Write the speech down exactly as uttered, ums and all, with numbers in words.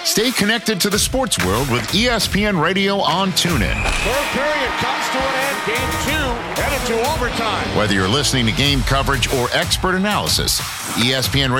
Stay connected to the sports world with E S P N Radio on TuneIn. Third period comes to an end. Game two headed to overtime. Whether you're listening to game coverage or expert analysis, E S P N